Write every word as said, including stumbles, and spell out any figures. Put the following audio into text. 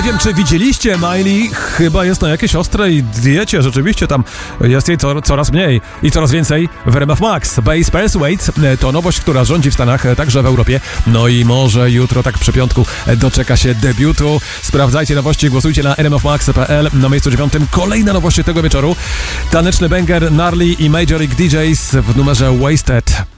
wiem, czy widzieliście Miley, chyba jest na jakiejś ostrej diecie, rzeczywiście tam jest jej co, coraz mniej i coraz więcej w R M F Max. Bass Persuade to nowość, która rządzi w Stanach, także w Europie, no i może jutro, tak przy piątku, doczeka się debiutu. Sprawdzajcie nowości, głosujcie na r m f max kropka p l. Na miejscu dziewiątym kolejne nowości tego wieczoru. Taneczny banger Gnarly i Major League D Js w numerze Wasted.